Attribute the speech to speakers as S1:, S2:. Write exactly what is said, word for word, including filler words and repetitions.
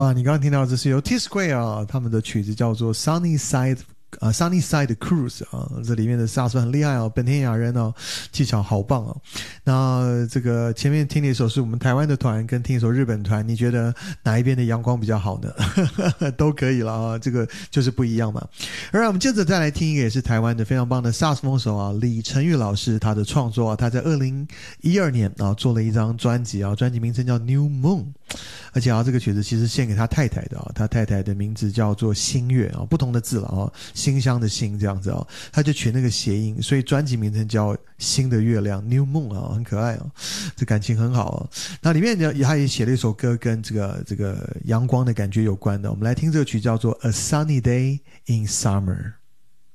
S1: 啊，你刚刚听到这是由 T Square 啊，他们的曲子叫做 Sunny Side 啊 Sunny Side Cruise 啊，这里面的萨克斯很厉害哦，本田雅人哦，技巧好棒哦。那这个前面听了一首是我们台湾的团，跟听一首日本团，你觉得哪一边的阳光比较好呢？都可以了啊，这个就是不一样嘛。而我们接着再来听一个也是台湾的非常棒的萨克斯风手啊，李承玉老师他的创作啊，他在二零一二年啊做了一张专辑啊，专辑名称叫 New Moon。而且啊，这个曲子其实献给他太太的啊，他太太的名字叫做新月啊，不同的字了啊，馨香的馨这样子啊，他就取那个谐音，所以专辑名称叫新的月亮 New Moon 啊，很可爱啊，这感情很好啊。那里面呢，他也写了一首歌跟这个这个阳光的感觉有关的，我们来听这个曲叫做 A Sunny Day in Summer。